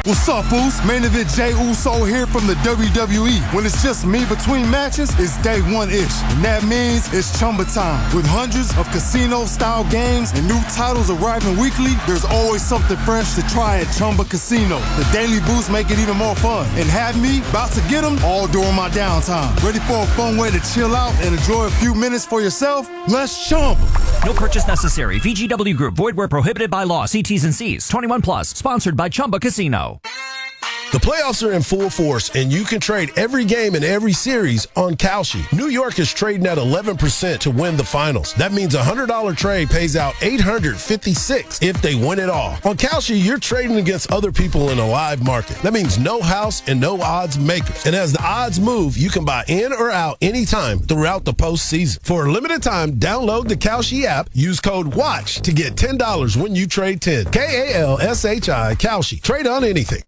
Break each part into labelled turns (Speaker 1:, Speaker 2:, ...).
Speaker 1: What's up, Boost? Main event Jey Uso here from the WWE. When it's just me between matches, it's day one-ish. And that means it's Chumba time. With hundreds of casino-style games and new titles arriving weekly, there's always something fresh to try at Chumba Casino. The Daily Boost make it even more fun. And have me about to get them all during my downtime. Ready for a fun way to chill out and enjoy a few minutes for yourself? Let's Chumba.
Speaker 2: No purchase necessary. VGW Group. Void where prohibited by law. See T's and C's. 21 plus. Sponsored by Chumba Casino.
Speaker 3: The playoffs are in full force, and you can trade every game in every series on Kalshi. New York is trading at 11% to win the finals. That means a $100 trade pays out $856 if they win it all. On Kalshi, you're trading against other people in a live market. That means no house and no odds makers. And as the odds move, you can buy in or out anytime throughout the postseason. For a limited time, download the Kalshi app. Use code WATCH to get $10 when you trade 10. Kalshi, Kalshi. Trade on anything.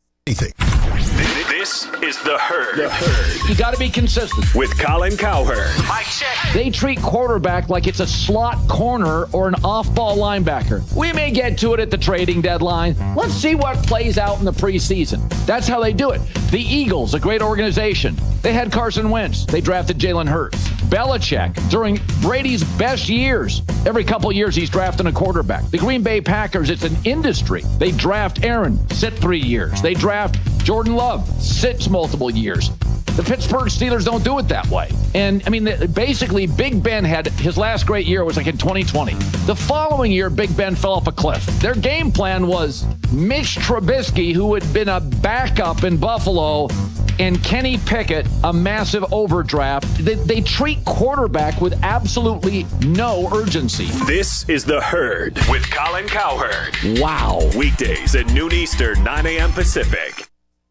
Speaker 4: This is The Herd.
Speaker 5: You got to be consistent.
Speaker 4: With Colin Cowherd.
Speaker 5: Mike check. They treat quarterback like it's a slot corner or an off-ball linebacker. We may get to it at the trading deadline. Let's see what plays out in the preseason. That's how they do it. The Eagles, a great organization. They had Carson Wentz. They drafted Jalen Hurts. Belichick, during Brady's best years, every couple years he's drafting a quarterback. The Green Bay Packers, it's an industry. They draft Aaron, sit 3 years. They draft Jordan Love, sits multiple years. The Pittsburgh Steelers don't do it that way. And, I mean, basically, Big Ben had his last great year was like in 2020. The following year, Big Ben fell off a cliff. Their game plan was Mitch Trubisky, who had been a backup in Buffalo, and Kenny Pickett, a massive overdraft. They treat quarterback with absolutely no urgency.
Speaker 4: This is The Herd with Colin Cowherd.
Speaker 5: Wow.
Speaker 4: Weekdays at noon Eastern, 9 a.m. Pacific.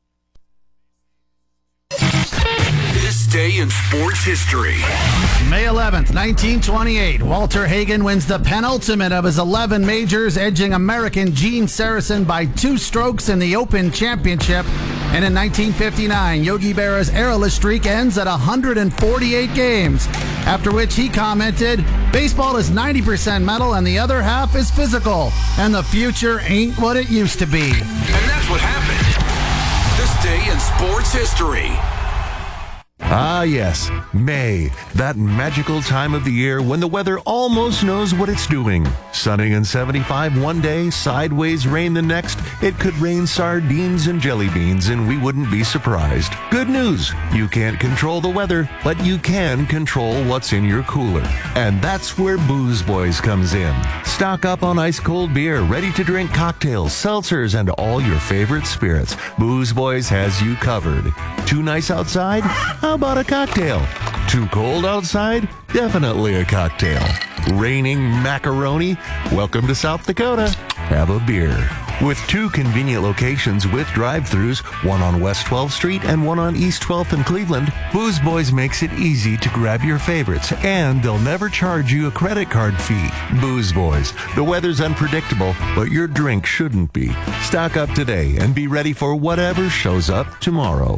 Speaker 4: This day in sports history.
Speaker 6: May 11th, 1928, Walter Hagen wins the penultimate of his 11 majors, edging American Gene Sarazen by 2 strokes in the Open Championship. And in 1959, Yogi Berra's errorless streak ends at 148 games, after which he commented, "Baseball is 90% mental and the other half is physical, and the future ain't what it used to be."
Speaker 4: And that's what happened. This day in sports history.
Speaker 7: Ah, yes, May, that magical time of the year when the weather almost knows what it's doing. Sunny and 75 one day, sideways rain the next. It could rain sardines and jelly beans, and we wouldn't be surprised. Good news, you can't control the weather, but you can control what's in your cooler. And that's where Booze Boys comes in. Stock up on ice-cold beer, ready-to-drink cocktails, seltzers, and all your favorite spirits. Booze Boys has you covered. Too nice outside? How about a cocktail? Too cold outside? Definitely a cocktail. Raining macaroni? Welcome to South Dakota. Have a beer. With 2 convenient locations with drive-thrus, one on West 12th Street and one on East 12th in Cleveland, Booze Boys makes it easy to grab your favorites, and they'll never charge you a credit card fee. Booze Boys. The weather's unpredictable, but your drink shouldn't be. Stock up today and be ready for whatever shows up tomorrow.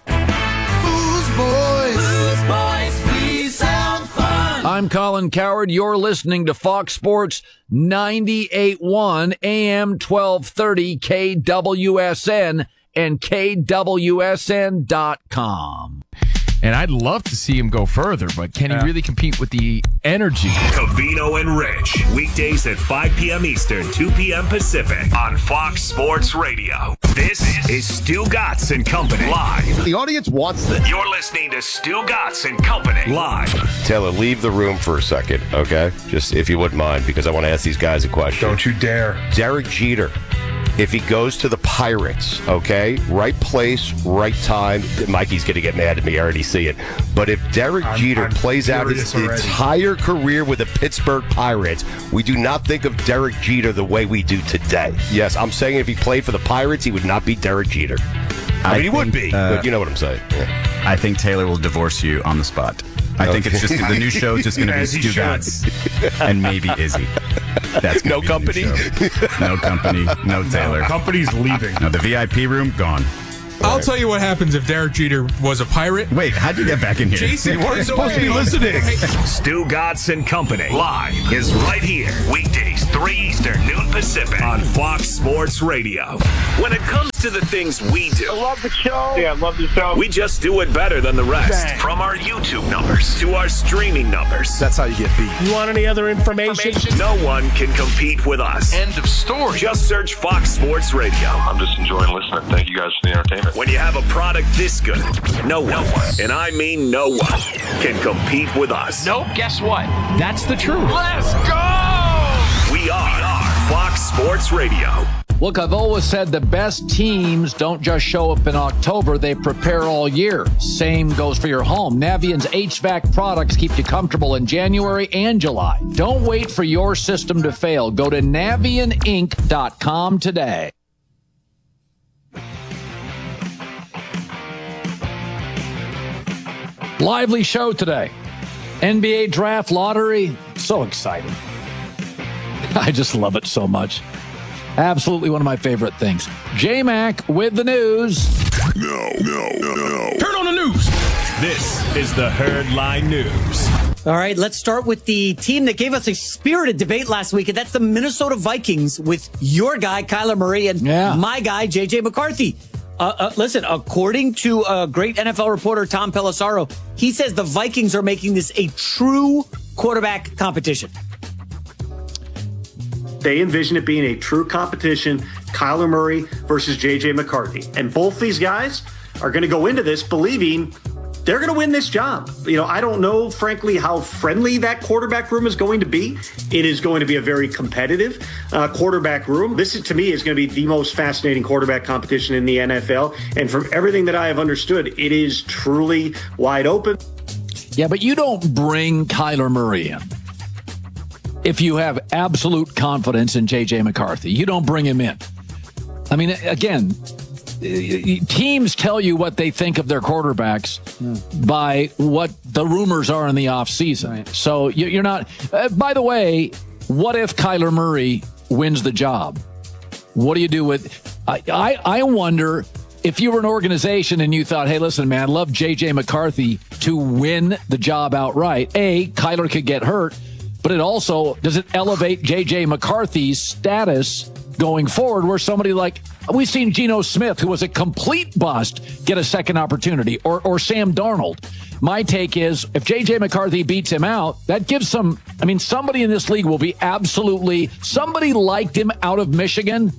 Speaker 5: I'm Colin Cowherd. You're listening to Fox Sports 98.1 AM 1230 KWSN and KWSN.com.
Speaker 8: And I'd love to see him go further, but can he really compete with the energy?
Speaker 4: Covino and Rich. Weekdays at 5 p.m. Eastern, 2 p.m. Pacific on Fox Sports Radio. This is Stu Gatz and Company live.
Speaker 9: The audience wants this.
Speaker 4: You're listening to Stu Gatz and Company live.
Speaker 9: Taylor, leave the room for a second, okay? Just if you wouldn't mind, because I want to ask these guys a question.
Speaker 10: Don't you dare.
Speaker 9: Derek Jeter. If he goes to the Pirates, okay, right place, right time. Mikey's going to get mad at me. I already see it. But if Derek Jeter plays out his entire career with the Pittsburgh Pirates, we do not think of Derek Jeter the way we do today. Yes, I'm saying if he played for the Pirates, he would not be Derek Jeter. I mean, he would be, but you know what I'm saying. Yeah.
Speaker 11: I think Taylor will divorce you on the spot. I think it's just the new show is just going to be Stu Gatz and maybe Izzy. That's
Speaker 9: no company.
Speaker 11: No company. No Taylor.
Speaker 10: Company's leaving.
Speaker 11: No, the VIP room gone.
Speaker 12: I'll tell you what happens if Derek Jeter was a Pirate.
Speaker 11: Wait, how'd you get back in here?
Speaker 12: Jason,
Speaker 9: you weren't supposed to be listening.
Speaker 4: Stu Gatz and Company live is right here. Weekdays 3 Eastern, noon Pacific on Fox Sports Radio. When it comes to the things we do,
Speaker 10: I love the show. Yeah, I love the show.
Speaker 4: We just do it better than the rest.
Speaker 10: Dang.
Speaker 4: From our YouTube numbers to our streaming numbers.
Speaker 1: That's how you get beat.
Speaker 10: You want any other information?
Speaker 4: No one can compete with us.
Speaker 12: End of story.
Speaker 4: Just search Fox Sports Radio.
Speaker 13: I'm just enjoying listening. Thank you guys for the entertainment.
Speaker 4: When you have a product this good, no one, and I mean no one, can compete with us.
Speaker 8: Nope, guess what? That's the truth.
Speaker 12: Let's go!
Speaker 4: We are Fox Sports Radio.
Speaker 5: Look, I've always said the best teams don't just show up in October, they prepare all year. Same goes for your home. Navient's HVAC products keep you comfortable in January and July. Don't wait for your system to fail. Go to NavientInc.com today. Lively show today. NBA draft lottery. So exciting. I just love it so much. Absolutely one of my favorite things. J-Mac with the news.
Speaker 4: No. Turn on the news. This is the Herdline News.
Speaker 14: All right, let's start with the team that gave us a spirited debate last week, and that's the Minnesota Vikings with your guy, Kyler Murray, and my guy, J.J. McCarthy. Listen, according to a great NFL reporter, Tom Pelissaro, he says the Vikings are making this a true quarterback competition.
Speaker 15: They envision it being a true competition, Kyler Murray versus J.J. McCarthy. And both these guys are going to go into this believing they're going to win this job. You know, I don't know, frankly, how friendly that quarterback room is going to be. It is going to be a very competitive quarterback room. This, to me, is going to be the most fascinating quarterback competition in the NFL. And from everything that I have understood, it is truly wide open.
Speaker 5: Yeah, but you don't bring Kyler Murray in if you have absolute confidence in J.J. McCarthy. You don't bring him in. I mean, again, teams tell you what they think of their quarterbacks by what the rumors are in the offseason. Right. So you're not... by the way, what if Kyler Murray wins the job? What do you do with... I wonder if you were an organization and you thought, hey, listen, man, I'd love J.J. McCarthy to win the job outright. A, Kyler could get hurt, but it also, does it elevate J.J. McCarthy's status going forward where somebody like, we've seen Geno Smith, who was a complete bust, get a second opportunity, or Sam Darnold. My take is, if J.J. McCarthy beats him out, that gives some, I mean, somebody in this league will be absolutely, somebody liked him out of Michigan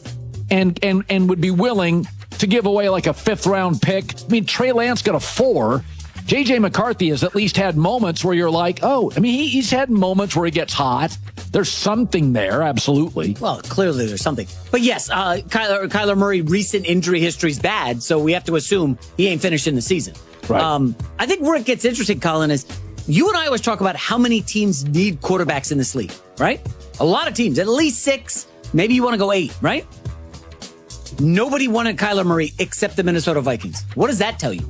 Speaker 5: and would be willing to give away like a 5th-round pick. I mean, Trey Lance got a 4. J.J. McCarthy has at least had moments where you're like, oh, I mean, he's had moments where he gets hot. There's something there, absolutely.
Speaker 14: Well, clearly there's something. But yes, Kyler Murray, recent injury history is bad, so we have to assume he ain't finished in the season. Right. I think where it gets interesting, Colin, is you and I always talk about how many teams need quarterbacks in this league, right? A lot of teams, at least 6. Maybe you want to go 8, right? Nobody wanted Kyler Murray except the Minnesota Vikings. What does that tell you?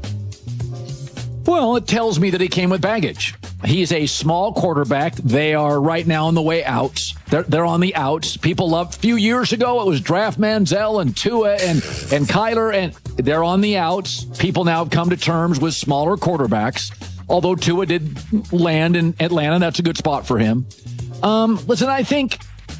Speaker 5: Well, it tells me that he came with baggage. He's a small quarterback. They are right now on the way out. They're on the outs. People loved, a few years ago, it was draft Manziel and Tua and Kyler, and they're on the outs. People now have come to terms with smaller quarterbacks, although Tua did land in Atlanta. That's a good spot for him. Listen, I think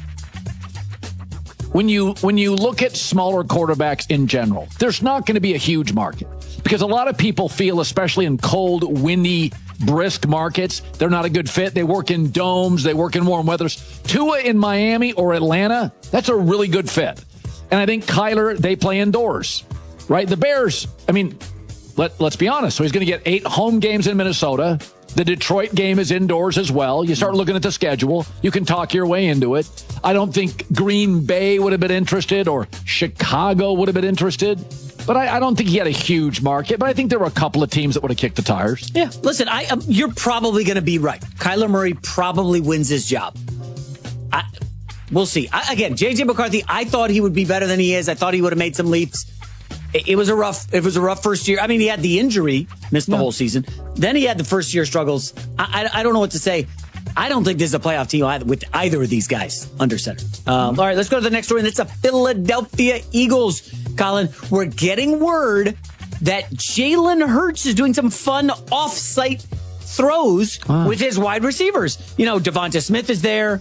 Speaker 5: when you look at smaller quarterbacks in general, there's not going to be a huge market. Because a lot of people feel, especially in cold, windy, brisk markets, they're not a good fit. They work in domes. They work in warm weathers. Tua in Miami or Atlanta, that's a really good fit. And I think Kyler, they play indoors, right? The Bears, I mean, let's be honest. So he's going to get 8 home games in Minnesota. The Detroit game is indoors as well. You start looking at the schedule. You can talk your way into it. I don't think Green Bay would have been interested or Chicago would have been interested. But I don't think he had a huge market. But I think there were a couple of teams that would have kicked the tires.
Speaker 14: Yeah, listen, you're probably going to be right. Kyler Murray probably wins his job. We'll see. Again, J.J. McCarthy, I thought he would be better than he is. I thought he would have made some leaps. It was a rough first year. I mean, he had the injury, missed the whole season. Then he had the first year struggles. I don't know what to say. I don't think this is a playoff team with either of these guys under center. All right, let's go to the next story, and it's the Philadelphia Eagles. Colin, we're getting word that Jalen Hurts is doing some fun off-site throws with his wide receivers. You know, Devonta Smith is there.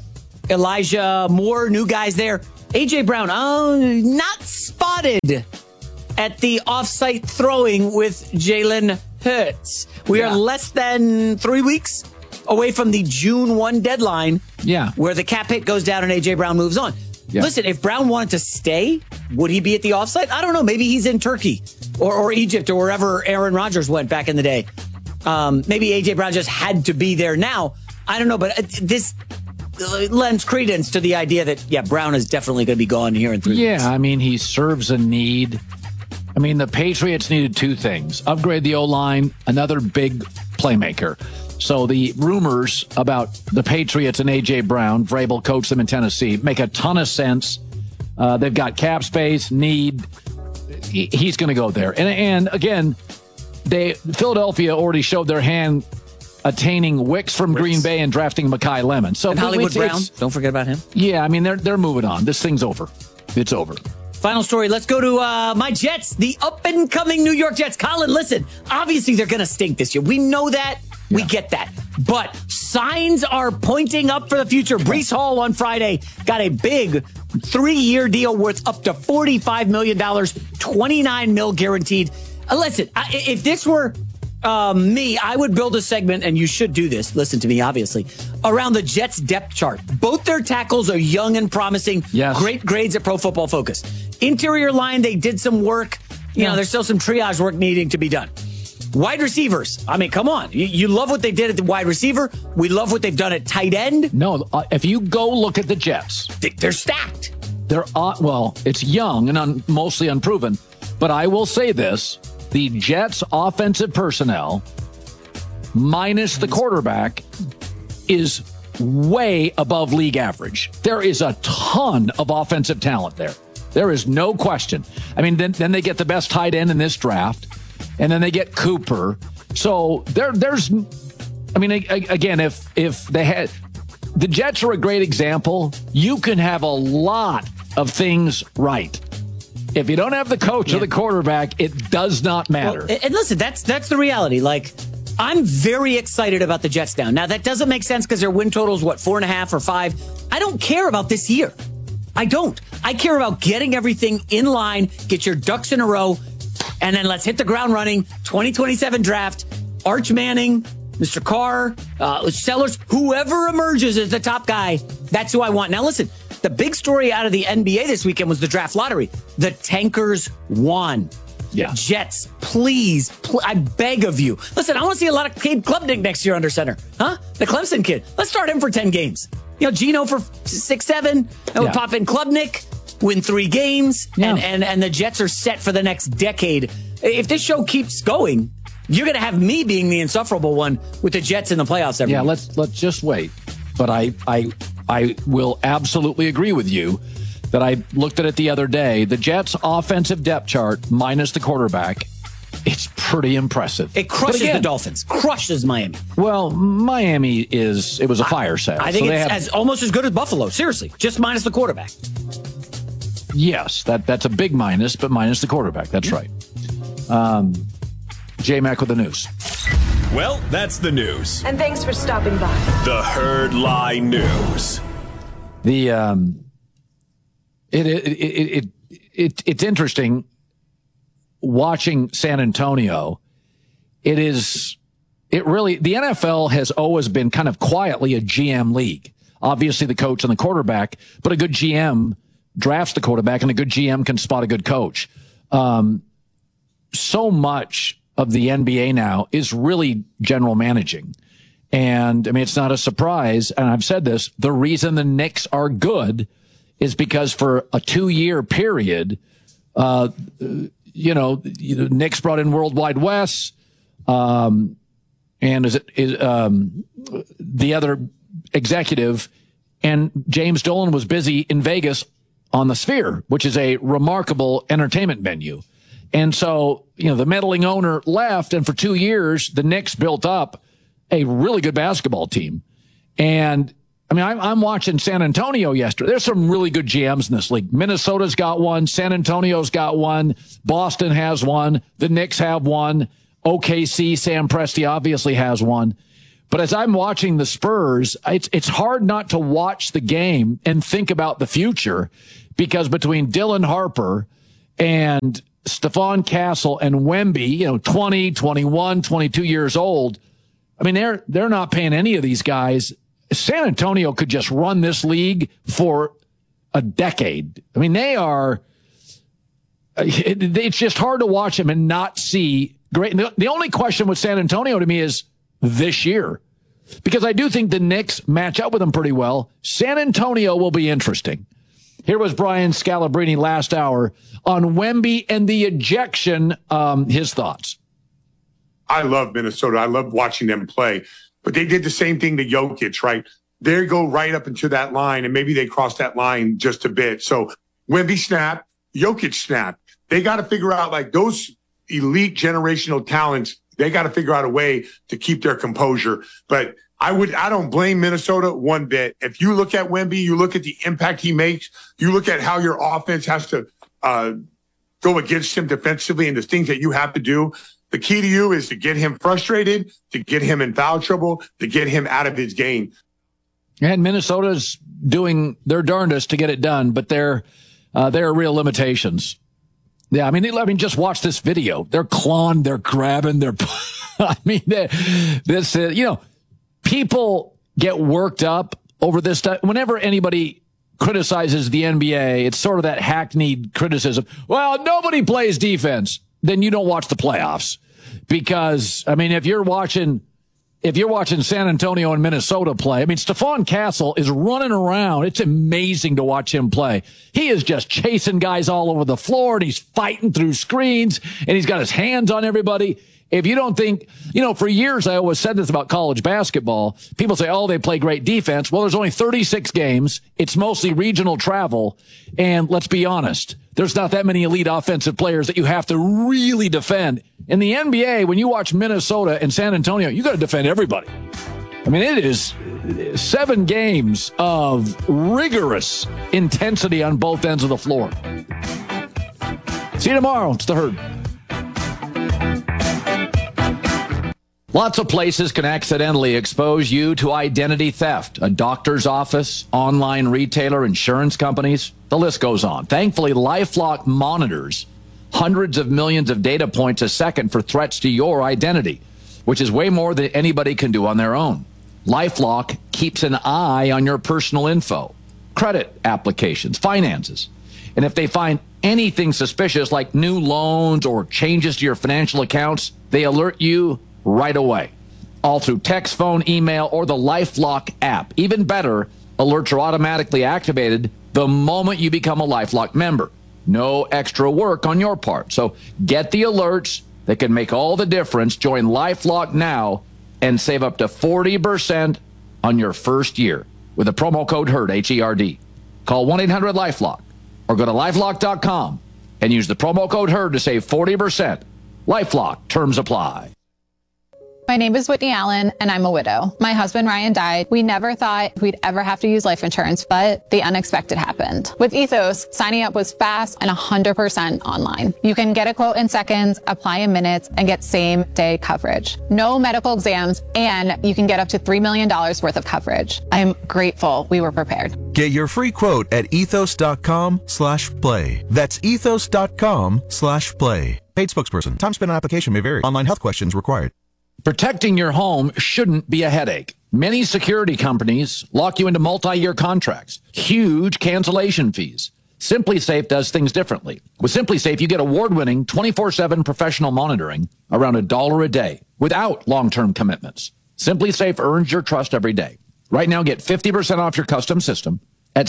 Speaker 14: Elijah Moore, new guys there. A.J. Brown, not spotted at the offsite throwing with Jalen Hurts. We are less than 3 weeks away from the June 1 deadline.
Speaker 5: Yeah.
Speaker 14: Where the cap hit goes down and A.J. Brown moves on.
Speaker 5: Yeah.
Speaker 14: Listen, if Brown wanted to stay, would he be at the offsite? I don't know. Maybe he's in Turkey or Egypt or wherever Aaron Rodgers went back in the day. Maybe A.J. Brown just had to be there now. I don't know, but this lends credence to the idea that, Brown is definitely going to be gone here in 3 weeks.
Speaker 5: Yeah, I mean, he serves a need. I mean, the Patriots needed two things. Upgrade the O-line, another big playmaker. So the rumors about the Patriots and A.J. Brown, Vrabel coached them in Tennessee, make a ton of sense. They've got cap space, need. He's going to go there. And again, Philadelphia already showed their hand attaining Wicks from Green Bay and drafting Mekhi Lemon. So
Speaker 14: and Hollywood Brown, don't forget about him.
Speaker 5: Yeah, I mean, they're moving on. This thing's over. It's over.
Speaker 14: Final story. Let's go to my Jets, the up-and-coming New York Jets. Colin, listen, obviously they're going to stink this year. We know that. We get that. But signs are pointing up for the future. Breece Hall on Friday got a big 3-year deal worth up to $45 million, $29 million guaranteed. Listen, if this were me, I would build a segment, and you should do this, listen to me, obviously, around the Jets depth chart. Both their tackles are young and promising.
Speaker 5: Yes.
Speaker 14: Great grades at Pro Football Focus. Interior line, they did some work. You know, there's still some triage work needing to be done. Wide receivers. I mean, come on. You love what they did at the wide receiver. We love what they've done at tight end.
Speaker 5: No, if you go look at the Jets,
Speaker 14: they're stacked.
Speaker 5: It's young and mostly unproven. But I will say this. The Jets' offensive personnel, minus the quarterback, is way above league average. There is a ton of offensive talent there. There is no question. I mean, then they get the best tight end in this draft, and then they get Cooper. So there's, I mean, again, if they had, the Jets are a great example. You can have a lot of things right. If you don't have the coach or the quarterback, it does not matter.
Speaker 14: Well, and listen, that's the reality. Like, I'm very excited about the Jets now. Now, that doesn't make sense because their win total is, 4.5 or 5? I don't care about this year. I don't. I care about getting everything in line, get your ducks in a row, and then let's hit the ground running. 2027 draft, Arch Manning, Mr. Carr, Sellers, whoever emerges as the top guy, that's who I want. Now, listen. The big story out of the NBA this weekend was the draft lottery. The tankers won.
Speaker 5: Yeah.
Speaker 14: Jets, please, I beg of you. Listen, I want to see a lot of Cade Klubnik next year under center. Huh? The Clemson kid. Let's start him for 10 games. Gino for 6-7. That would pop in Klubnik, win 3 games, and the Jets are set for the next decade. If this show keeps going, you're going to have me being the insufferable one with the Jets in the playoffs every year.
Speaker 5: Let's just wait. But I will absolutely agree with you that I looked at it the other day. The Jets' offensive depth chart minus the quarterback, it's pretty impressive.
Speaker 14: It crushes the Dolphins, crushes Miami.
Speaker 5: Well, Miami it was a fire sale.
Speaker 14: I think it's almost as good as Buffalo, seriously, just minus the quarterback.
Speaker 5: Yes, that's a big minus, but minus the quarterback. That's right. J-Mac with the news.
Speaker 4: Well, that's the news.
Speaker 16: And thanks for stopping by.
Speaker 4: The Herd Lie News.
Speaker 5: It's interesting watching San Antonio. The NFL has always been kind of quietly a GM league. Obviously the coach and the quarterback, but a good GM drafts the quarterback and a good GM can spot a good coach. So much of the NBA now is really general managing. And I mean, it's not a surprise. And I've said this, the reason the Knicks are good is because for a 2-year period, the Knicks brought in Worldwide Wes, and the other executive, and James Dolan was busy in Vegas on the Sphere, which is a remarkable entertainment venue. And so, the meddling owner left, and for 2 years, the Knicks built up a really good basketball team. And I mean, I'm watching San Antonio yesterday. There's some really good GMs in this league. Minnesota's got one. San Antonio's got one. Boston has one. The Knicks have one. OKC, Sam Presti obviously has one. But as I'm watching the Spurs, it's hard not to watch the game and think about the future, because between Dylan Harper and Stephon Castle and Wemby, 20, 21, 22 years old, I mean, they're not paying any of these guys. San Antonio could just run this league for a decade. I mean, it's just hard to watch them and not see great. The only question with San Antonio to me is this year, because I do think the Knicks match up with them pretty well. San Antonio will be interesting. Here was Brian Scalabrine last hour on Wemby and the ejection, his thoughts.
Speaker 16: I love Minnesota. I love watching them play. But they did the same thing to Jokic, right? They go right up into that line, and maybe they cross that line just a bit. So Wemby snapped, Jokic snapped. They got to figure out, like, those elite generational talents, they got to figure out a way to keep their composure. But I don't blame Minnesota one bit. If you look at Wemby, you look at the impact he makes, you look at how your offense has to go against him defensively and the things that you have to do. The key to you is to get him frustrated, to get him in foul trouble, to get him out of his game.
Speaker 5: And Minnesota's doing their darndest to get it done, but there are real limitations. Yeah, I mean, just watch this video. They're clawing, they're grabbing, people get worked up over this stuff. Whenever anybody criticizes the NBA, it's sort of that hackneyed criticism. Well, nobody plays defense. Then you don't watch the playoffs, because, I mean, if you're watching San Antonio and Minnesota play, I mean, Stephon Castle is running around. It's amazing to watch him play. He is just chasing guys all over the floor, and he's fighting through screens, and he's got his hands on everybody. If you don't think, for years I always said this about college basketball. People say, oh, they play great defense. Well, there's only 36 games. It's mostly regional travel. And let's be honest, there's not that many elite offensive players that you have to really defend. In the NBA, when you watch Minnesota and San Antonio, you got to defend everybody. I mean, it is 7 games of rigorous intensity on both ends of the floor. See you tomorrow. It's The Herd. Lots of places can accidentally expose you to identity theft. A doctor's office, online retailer, insurance companies. The list goes on. Thankfully, LifeLock monitors hundreds of millions of data points a second for threats to your identity, which is way more than anybody can do on their own. LifeLock keeps an eye on your personal info, credit applications, finances. And if they find anything suspicious like new loans or changes to your financial accounts, they alert you right away, all through text, phone, email, or the LifeLock app. Even better, alerts are automatically activated the moment you become a LifeLock member. No extra work on your part. So get the alerts that can make all the difference. Join LifeLock now and save up to 40% on your first year with the promo code HERD, H-E-R-D. Call 1-800-LifeLock or go to LifeLock.com and use the promo code HERD to save 40%. LifeLock. Terms apply.
Speaker 17: My name is Whitney Allen, and I'm a widow. My husband, Ryan, died. We never thought we'd ever have to use life insurance, but the unexpected happened. With Ethos, signing up was fast and 100% online. You can get a quote in seconds, apply in minutes, and get same-day coverage. No medical exams, and you can get up to $3 million worth of coverage. I'm grateful we were prepared.
Speaker 18: Get your free quote at ethos.com/play. That's ethos.com/play. Paid spokesperson. Time spent on application may vary. Online health questions required.
Speaker 5: Protecting your home shouldn't be a headache. Many security companies lock you into multi-year contracts, huge cancellation fees. SimpliSafe does things differently. With SimpliSafe, you get award-winning 24/7 professional monitoring around $1 a day without long-term commitments. SimpliSafe earns your trust every day. Right now, get 50% off your custom system at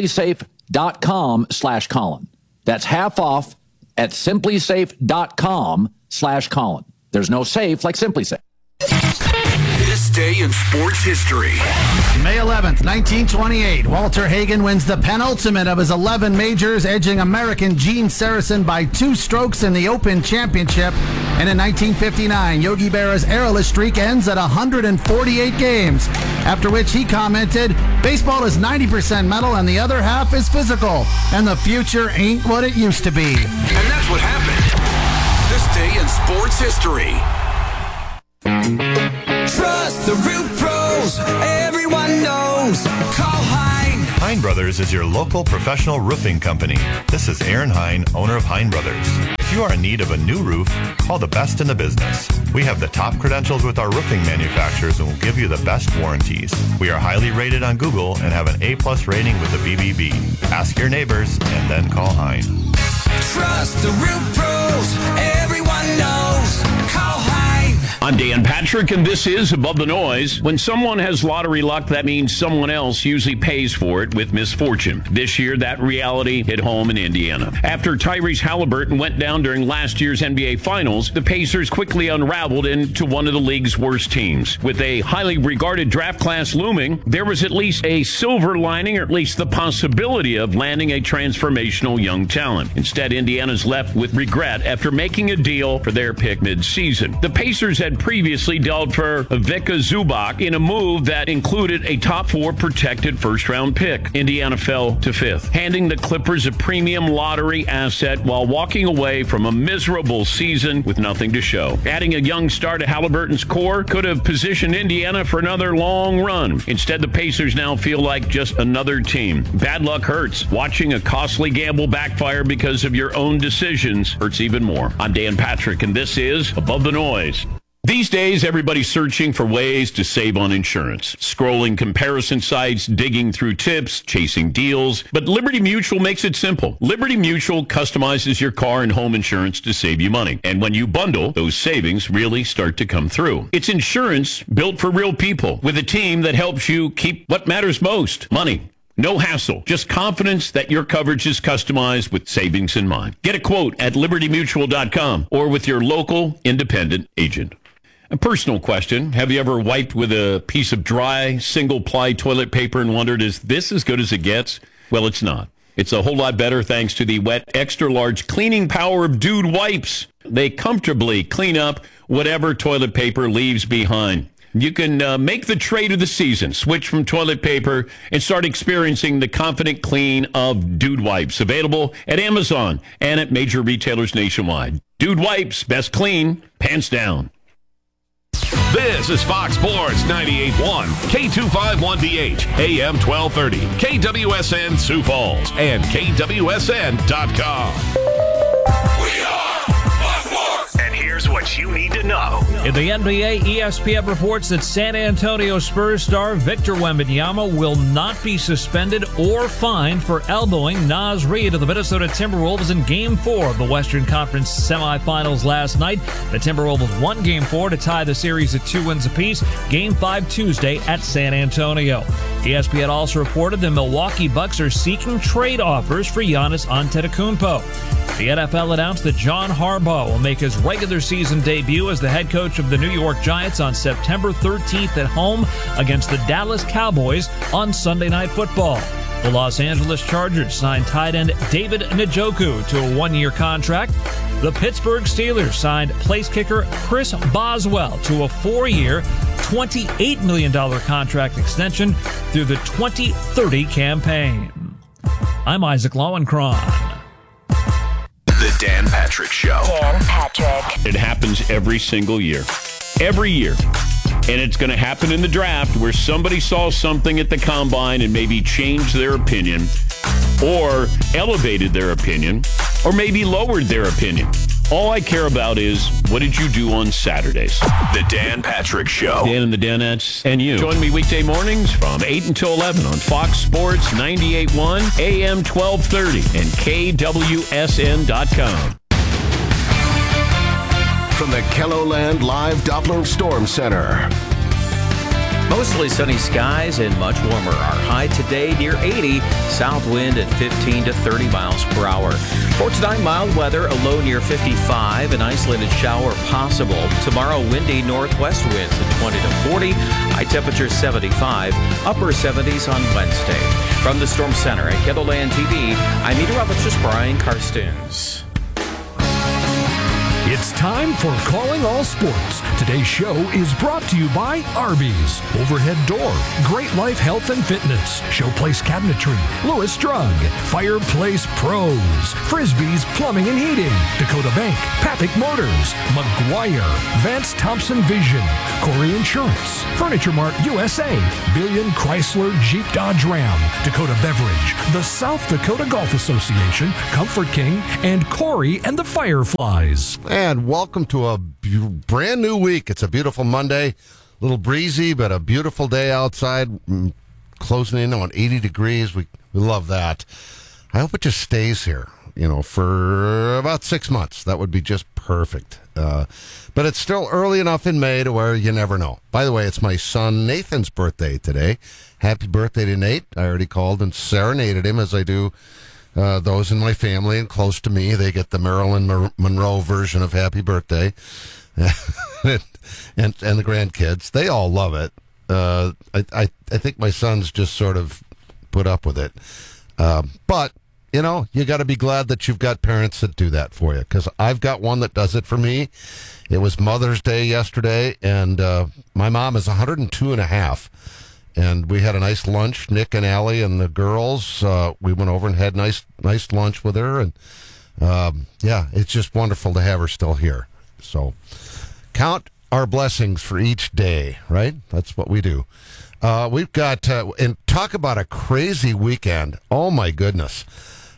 Speaker 5: simplisafe.com/Colin. That's half off at simplisafe.com/Colin. There's no safe like SimpliSafe.
Speaker 4: This day in sports history.
Speaker 6: May 11th, 1928, Walter Hagen wins the penultimate of his 11 majors, edging American Gene Sarazen by 2 strokes in the Open Championship. And in 1959, Yogi Berra's errorless streak ends at 148 games, after which he commented, "Baseball is 90% mental and the other half is physical, and the future ain't what it used to be."
Speaker 4: And that's what happened. This day in sports history.
Speaker 19: Trust The roof pros, everyone knows. Call Hein.
Speaker 20: Hein Brothers is your local professional roofing company. This is Aaron Hein, owner of Hein Brothers. If you are in need of a new roof, call the best in the business. We have the top credentials with our roofing manufacturers and will give you the best warranties. We are highly rated on Google and have an A+ rating with the BBB. Ask your neighbors and then call Hein.
Speaker 19: Trust the roof pros, everyone knows. Call Hein.
Speaker 21: I'm Dan Patrick, and this is Above the Noise. When someone has lottery luck, that means someone else usually pays for it with misfortune. This year, that reality hit home in Indiana. After Tyrese Halliburton went down during last year's NBA Finals, the Pacers quickly unraveled into one of the league's worst teams. With a highly regarded draft class looming, there was at least a silver lining, or at least the possibility of landing a transformational young talent. Instead, Indiana's left with regret after making a deal for their pick mid-season. The Pacers had previously dealt for Ivica Zubac in a move that included a top 4 protected first-round pick. Indiana fell to 5th, handing the Clippers a premium lottery asset while walking away from a miserable season with nothing to show. Adding a young star to Halliburton's core could have positioned Indiana for another long run. Instead, the Pacers now feel like just another team. Bad luck hurts. Watching a costly gamble backfire because of your own decisions hurts even more. I'm Dan Patrick, and this is Above the Noise. These days, everybody's searching for ways to save on insurance. Scrolling comparison sites, digging through tips, chasing deals. But Liberty Mutual makes it simple. Liberty Mutual customizes your car and home insurance to save you money. And when you bundle, those savings really start to come through. It's insurance built for real people with a team that helps you keep what matters most, money. No hassle, just confidence that your coverage is customized with savings in mind. Get a quote at libertymutual.com or with your local independent agent. A personal question. Have you ever wiped with a piece of dry, single-ply toilet paper and wondered, is this as good as it gets? Well, it's not. It's a whole lot better thanks to the wet, extra-large cleaning power of Dude Wipes. They comfortably clean up whatever toilet paper leaves behind. You can make the trade of the season, switch from toilet paper, and start experiencing the confident clean of Dude Wipes. Available at Amazon and at major retailers nationwide. Dude Wipes, best clean, pants down.
Speaker 4: This is Fox Sports 98.1, K251DH, AM 1230, KWSN Sioux Falls, and KWSN.com. We are Fox Sports! And here's what you need to know.
Speaker 22: In the NBA, ESPN reports that San Antonio Spurs star Victor Wembanyama will not be suspended or fined for elbowing Naz Reid of the Minnesota Timberwolves in Game 4 of the Western Conference semifinals last night. The Timberwolves won Game 4 to tie the series at 2 wins apiece. Game 5 Tuesday at San Antonio. ESPN also reported the Milwaukee Bucks are seeking trade offers for Giannis Antetokounmpo. The NFL announced that John Harbaugh will make his regular season debut as the head coach of the New York Giants on September 13th at home against the Dallas Cowboys on Sunday Night Football. The Los Angeles Chargers signed tight end David Njoku to a 1-year contract. The Pittsburgh Steelers signed place kicker Chris Boswell to a 4-year, $28 million contract extension through the 2030 campaign. I'm Isaac Lowenkron.
Speaker 4: The Dan Patrick Show.
Speaker 23: Dan Patrick.
Speaker 21: It happens every single year. Every year. And it's going to happen in the draft where somebody saw something at the combine and maybe changed their opinion or elevated their opinion or maybe lowered their opinion. All I care about is, what did you do on Saturdays?
Speaker 4: The Dan Patrick Show.
Speaker 21: Dan and the Danettes and you. Join me weekday mornings from 8 until 11 on Fox Sports 98.1, AM 1230, and KWSN.com.
Speaker 24: From the KELOLAND Live Doppler Storm Center.
Speaker 25: Mostly sunny skies and much warmer. Our high today near 80, south wind at 15 to 30 miles per hour. For tonight, mild weather, a low near 55, an isolated shower possible. Tomorrow, windy northwest winds at 20 to 40, high temperature 75, upper 70s on Wednesday. From the Storm Center at KELOLAND TV, I'm meteorologist Brian Karstens.
Speaker 20: It's time
Speaker 2: time for Calling All Sports. Today's show is brought to you by Arby's, Overhead Door, Great Life Health and Fitness, Showplace Cabinetry, Lewis Drug, Fireplace Pros, Frisbee's Plumbing and Heating, Dakota Bank, Papik Motors, McGuire, Vance Thompson Vision, Corey Insurance, Furniture Mart USA, Billion Chrysler Jeep Dodge Ram, Dakota Beverage, the South Dakota Golf Association, Comfort King, and Corey and the Fireflies.
Speaker 3: And welcome to a brand new week. It's a beautiful Monday, a little breezy, but a beautiful day outside, closing in on 80 degrees. We love that. I hope it just stays here, for about 6 months. That would be just perfect. But it's still early enough in May to where you never know. By the way, it's my son Nathan's birthday today. Happy birthday to Nate. I already called and serenaded him, as I do those in my family and close to me. They get the Marilyn Monroe version of Happy Birthday. and the grandkids, they all love it. I think my son's just sort of put up with it. But, you got to be glad that you've got parents that do that for you, because I've got one that does it for me. It was Mother's Day yesterday, and my mom is 102 and a half. And we had a nice lunch, Nick and Allie and the girls. We went over and had nice lunch with her. And, it's just wonderful to have her still here. So count our blessings for each day, right? That's what we do. We've got, and talk about a crazy weekend. Oh, my goodness.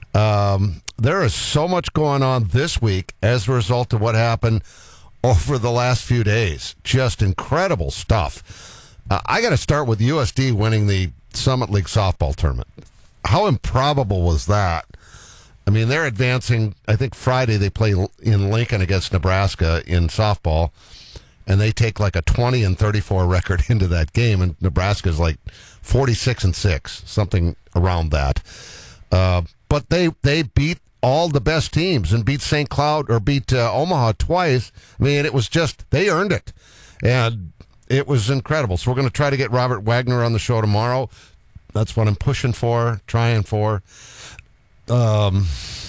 Speaker 3: There is so much going on this week as a result of what happened over the last few days. Just incredible stuff. I got to start with USD winning the Summit League softball tournament. How improbable was that? I mean, they're advancing. I think Friday they play in Lincoln against Nebraska in softball, and they take like a 20-34 record into that game, and Nebraska's like 46-6, something around that. But they beat all the best teams and beat St. Cloud or beat Omaha twice. I mean, it was just, they earned it. And it was incredible. So we're going to try to get Robert Wagner on the show tomorrow. That's what I'm pushing for, trying for. The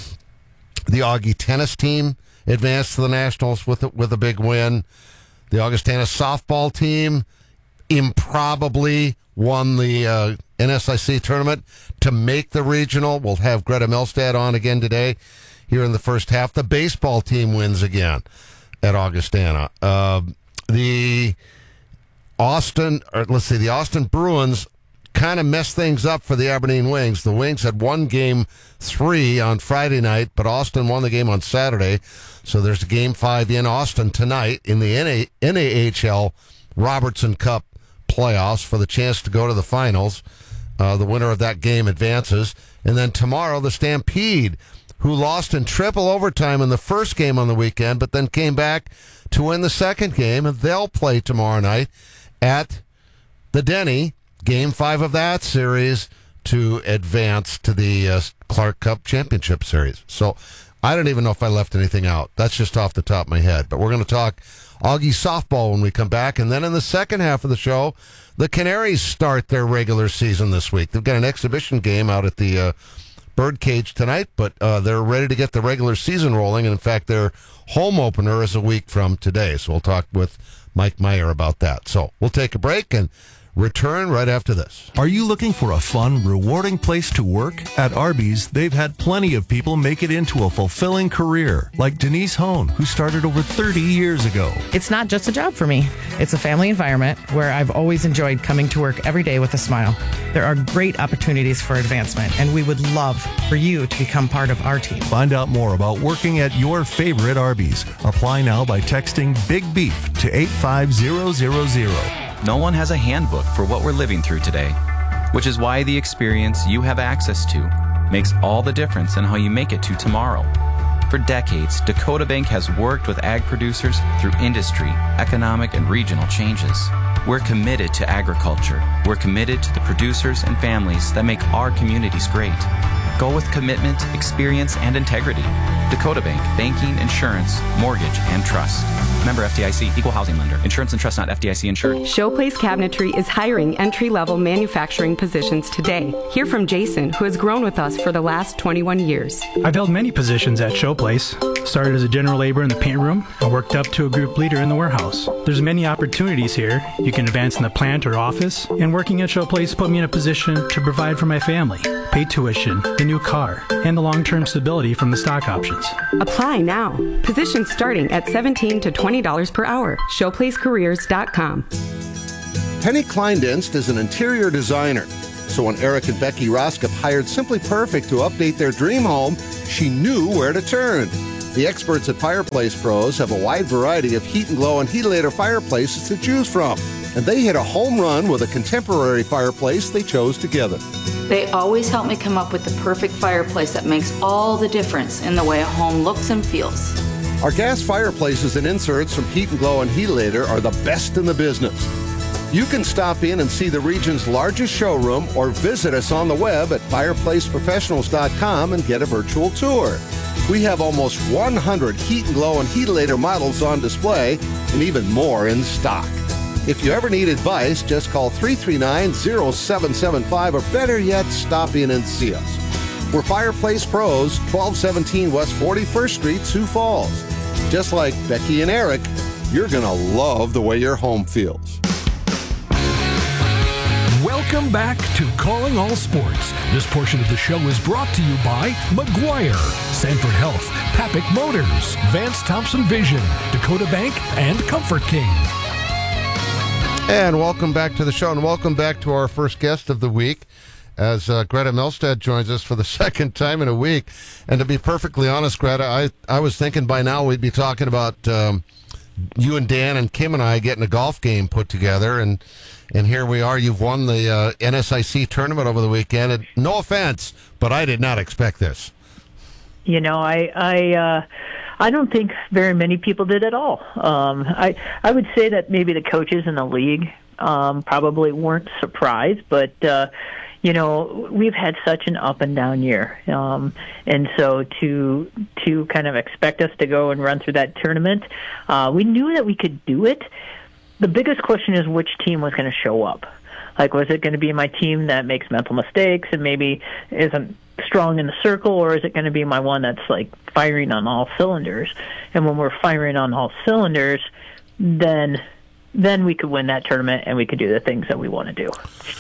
Speaker 3: Augie tennis team advanced to the Nationals with a big win. The Augustana softball team improbably won the NSIC tournament to make the regional. We'll have Greta Milstad on again today here in the first half. The baseball team wins again at Augustana. The Austin Bruins kind of messed things up for the Aberdeen Wings. The Wings had won Game 3 on Friday night, but Austin won the game on Saturday. So there's a Game 5 in Austin tonight in the NAHL Robertson Cup playoffs for the chance to go to the finals. The winner of that game advances. And then tomorrow, the Stampede, who lost in triple overtime in the first game on the weekend, but then came back to win the second game, and they'll play tomorrow night at the Denny, Game 5 of that series, to advance to the Clark Cup Championship Series. So I don't even know if I left anything out. That's just off the top of my head. But we're going to talk Augie softball when we come back. And then in the second half of the show, the Canaries start their regular season this week. They've got an exhibition game out at the Birdcage tonight, but they're ready to get the regular season rolling. And in fact, their home opener is a week from today. So we'll talk with Mike Meyer about that. So we'll take a break and return right after this.
Speaker 7: Are you looking for a fun, rewarding place to work? At Arby's, they've had plenty of people make it into a fulfilling career, like Denise Hone, who started over 30 years ago.
Speaker 11: It's not just a job for me. It's a family environment where I've always enjoyed coming to work every day with a smile. There are great opportunities for advancement, and we would love for you to become part of our team.
Speaker 7: Find out more about working at your favorite Arby's. Apply now by texting Big Beef to 85000.
Speaker 23: No one has a handbook for what we're living through today, which is why the experience you have access to makes all the difference in how you make it to tomorrow. For decades, Dakota Bank has worked with ag producers through industry, economic, and regional changes. We're committed to agriculture. We're committed to the producers and families that make our communities great. Go with commitment, experience, and integrity. Dakota Bank, banking, insurance, mortgage, and trust. Member FDIC, equal housing lender. Insurance and trust not FDIC insured.
Speaker 1: Showplace Cabinetry is hiring entry-level manufacturing positions today. Hear from Jason, who has grown with us for the last 21 years.
Speaker 8: I've held many positions at Showplace. Started as a general laborer in the paint room and worked up to a group leader in the warehouse. There's many opportunities here. You can advance in the plant or office, and working at Showplace put me in a position to provide for my family, pay tuition, the new car, and the long-term stability from the stock options.
Speaker 1: Apply now. Positions starting at $17 to $20 per hour. ShowplaceCareers.com.
Speaker 3: Penny Kleindienst is an interior designer. So when Eric and Becky Roskop hired Simply Perfect to update their dream home, she knew where to turn. The experts at Fireplace Pros have a wide variety of Heat and Glow and Heatilator fireplaces to choose from. And they hit a home run with a contemporary fireplace they chose together.
Speaker 9: They always help me come up with the perfect fireplace that makes all the difference in the way a home looks and feels.
Speaker 3: Our gas fireplaces and inserts from Heat and Glow and Heatilator are the best in the business. You can stop in and see the region's largest showroom or visit us on the web at fireplaceprofessionals.com and get a virtual tour. We have almost 100 Heat and Glow and Heatilator models on display and even more in stock. If you ever need advice, just call 339-0775 or better yet, stop in and see us. We're Fireplace Pros, 1217 West 41st Street, Sioux Falls. Just like Becky and Eric, you're going to love the way your home feels.
Speaker 2: Welcome back to Calling All Sports. This portion of the show is brought to you by McGuire, Sanford Health, Papik Motors, Vance Thompson Vision, Dakota Bank, and Comfort King.
Speaker 3: And welcome back to the show, and welcome back to our first guest of the week, as Greta Milstead joins us for the second time in a week. And to be perfectly honest, Greta, I was thinking by now we'd be talking about you and Dan and Kim and I getting a golf game put together, and here we are. You've won the NSIC tournament over the weekend. And no offense, but I did not expect this.
Speaker 10: You know, I don't think very many people did at all. I would say that maybe the coaches in the league probably weren't surprised, but you know, we've had such an up and down year, and so to kind of expect us to go and run through that tournament, we knew that we could do it. The biggest question is which team was going to show up. Like, was it going to be my team that makes mental mistakes and maybe isn't strong in the circle, or is it going to be my one that's like firing on all cylinders? And when we're firing on all cylinders, then we could win that tournament and we could do the things that we want to do.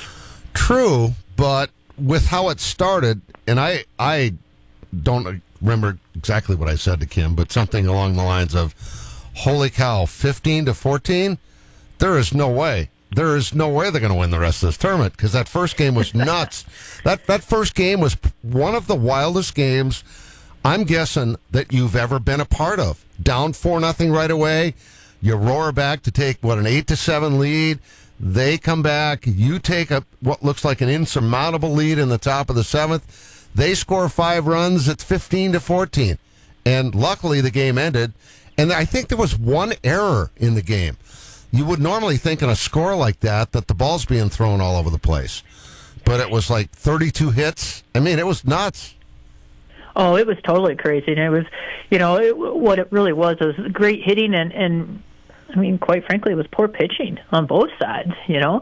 Speaker 3: True, but with how it started, and I don't remember exactly what I said to Kim, but something along the lines of, holy cow, 15-14? There is no way. There is no way they're going to win the rest of this tournament, because that first game was nuts. that first game was one of the wildest games, I'm guessing, that you've ever been a part of. Down 4-0 right away. You roar back to take, an 8-7 lead. They come back. You take what looks like an insurmountable lead in the top of the seventh. They score 5 runs. It's 15-14. And luckily the game ended. And I think there was one error in the game. You would normally think in a score like that the ball's being thrown all over the place. But it was like 32 hits. I mean, it was nuts.
Speaker 10: Oh, it was totally crazy. And it was, what it really was great hitting and I mean, quite frankly, it was poor pitching on both sides,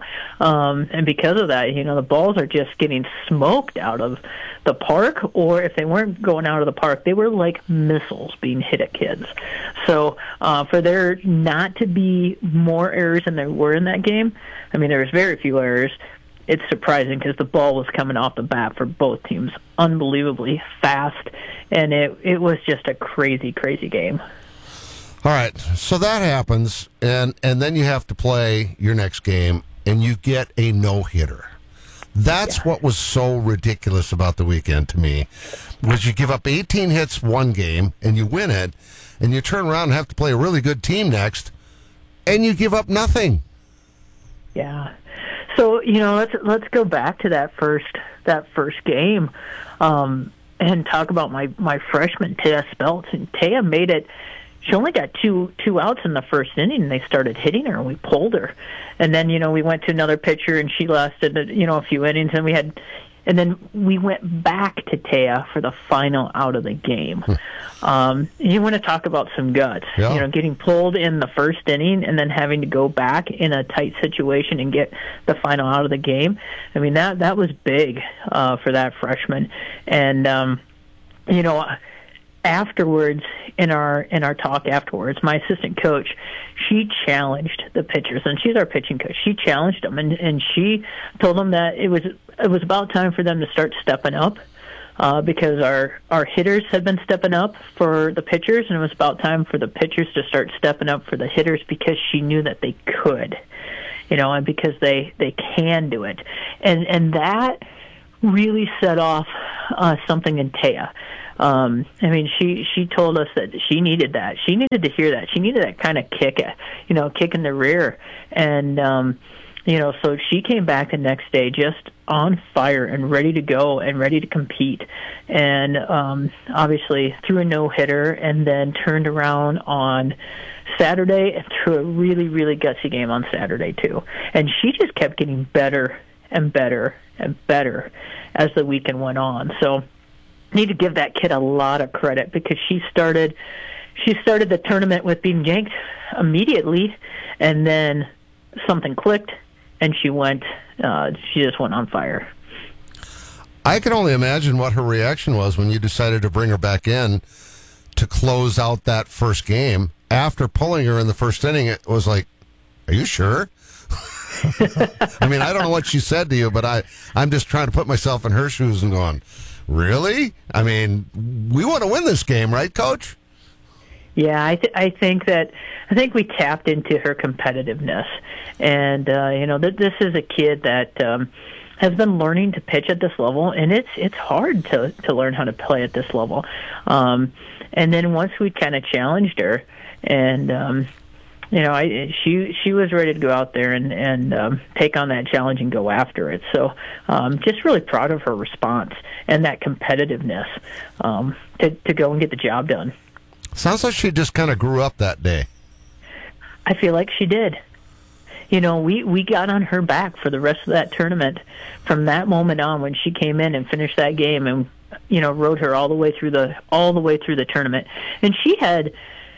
Speaker 10: and because of that, the balls are just getting smoked out of the park, or if they weren't going out of the park, they were like missiles being hit at kids. So for there not to be more errors than there were in that game, I mean, there was very few errors. It's surprising because the ball was coming off the bat for both teams unbelievably fast, and it was just a crazy, crazy game.
Speaker 3: All right, so that happens, and then you have to play your next game, and you get a no-hitter. That's what was so ridiculous about the weekend to me, was you give up 18 hits one game, and you win it, and you turn around and have to play a really good team next, and you give up nothing.
Speaker 10: Yeah. So, let's go back to that first game, and talk about my freshman, Taya Speltz. And Taya made it. She only got two outs in the first inning, and they started hitting her, and we pulled her. And then, we went to another pitcher, and she lasted, a few innings, and we had And then we went back to Taya for the final out of the game. You want to talk about some guts.
Speaker 3: Yeah.
Speaker 10: You know, getting pulled in the first inning and then having to go back in a tight situation and get the final out of the game. I mean, that was big for that freshman. And, you know, afterwards, in our talk afterwards, my assistant coach, she challenged the pitchers, and she's our pitching coach. She challenged them, and she told them that it was about time for them to start stepping up, because our hitters had been stepping up for the pitchers, and it was about time for the pitchers to start stepping up for the hitters, because she knew that they could, you know, and because they can do it, and that really set off something in Taya. I mean, she told us that she needed that. She needed to hear that. She needed that kind of kick in the rear. And, you know, so she came back the next day just on fire and ready to go and ready to compete. And obviously threw a no-hitter and then turned around on Saturday and threw a really, really gutsy game on Saturday, too. And she just kept getting better and better and better as the weekend went on. So need to give that kid a lot of credit, because she started the tournament with being yanked immediately, and then something clicked, and she just went on fire.
Speaker 3: I can only imagine what her reaction was when you decided to bring her back in to close out that first game. After pulling her in the first inning, it was like, are you sure? I mean, I don't know what she said to you, but I'm just trying to put myself in her shoes and going, really? I mean, we want to win this game, right, Coach?
Speaker 10: Yeah, I think we tapped into her competitiveness, and you know, this is a kid that has been learning to pitch at this level, and it's hard to learn how to play at this level. And then once we kind of challenged her, and you know, she was ready to go out there and take on that challenge and go after it. So just really proud of her response and that competitiveness to go and get the job done.
Speaker 3: Sounds like she just kind of grew up that day.
Speaker 10: I feel like she did. You know, we got on her back for the rest of that tournament from that moment on, when she came in and finished that game, and you know, rode her all the way through the tournament. And she had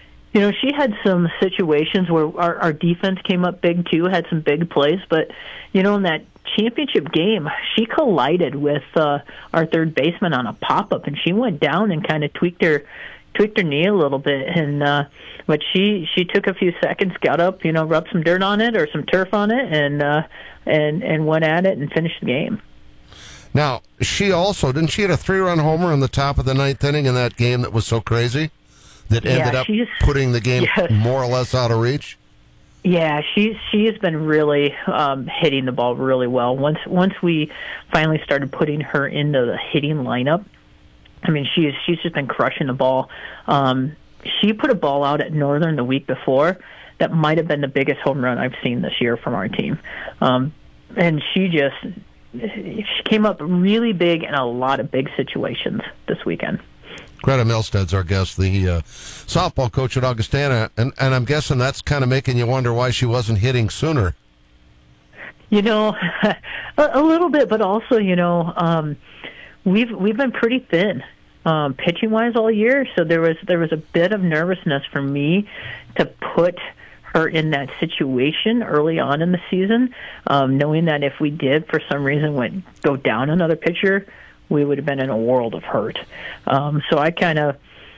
Speaker 10: some situations where our defense came up big too, had some big plays, but you know, in that championship game, she collided with our third baseman on a pop-up, and she went down and kind of tweaked her knee a little bit, and but she took a few seconds, got up, you know, rubbed some dirt on it or some turf on it, and went at it and finished the game.
Speaker 3: Now, didn't she hit a 3-run homer in the top of the ninth inning in that game that was so crazy that ended up putting the game more or less out of reach?
Speaker 10: Yeah, she has been really hitting the ball really well. Once we finally started putting her into the hitting lineup, I mean, she's just been crushing the ball. She put a ball out at Northern the week before that might have been the biggest home run I've seen this year from our team. And she came up really big in a lot of big situations this weekend.
Speaker 3: Greta Milstead's our guest, the softball coach at Augustana, and I'm guessing that's kind of making you wonder why she wasn't hitting sooner.
Speaker 10: You know, a little bit, but also, you know, we've been pretty thin pitching wise all year, so there was a bit of nervousness for me to put her in that situation early on in the season, knowing that if we did for some reason go down another pitcher, we would have been in a world of hurt. So we kind of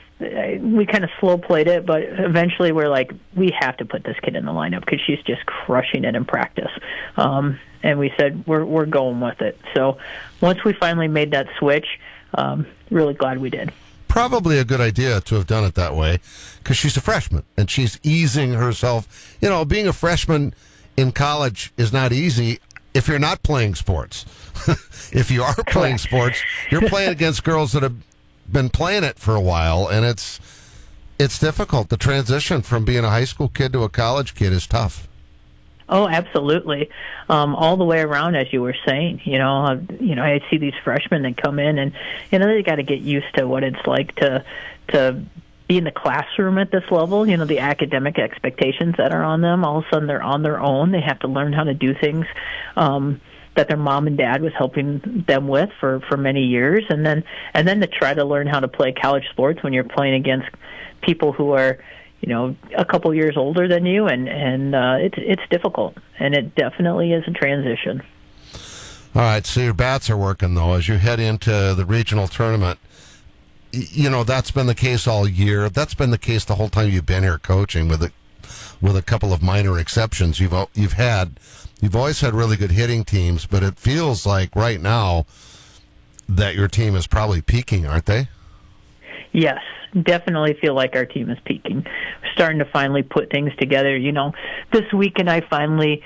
Speaker 10: slow played it, but eventually we're like, we have to put this kid in the lineup because she's just crushing it in practice. And we said, we're going with it. So once we finally made that switch, really glad we did.
Speaker 3: Probably a good idea to have done it that way, because she's a freshman and she's easing herself. You know, being a freshman in college is not easy if you're not playing sports. If you are playing sports, you're playing against girls that have been playing it for a while, and it's difficult. The transition from being a high school kid to a college kid is tough.
Speaker 10: Oh, absolutely. All the way around, as you were saying. You know, I see these freshmen that come in, and you know, they got to get used to what it's like to be in the classroom at this level. You know, the academic expectations that are on them. All of a sudden, they're on their own. They have to learn how to do things. that their mom and dad was helping them with for many years, and then to try to learn how to play college sports when you're playing against people who are, a couple years older than you, and it's difficult, and it definitely is a transition.
Speaker 3: All right, so your bats are working, though, as you head into the regional tournament. That's been the case all year. That's been the case the whole time you've been here coaching, with a couple of minor exceptions. You've always had really good hitting teams, but it feels like right now that your team is probably peaking, aren't they? Yes,
Speaker 10: definitely feel like our team is peaking. We're starting to finally put things together. This weekend I finally,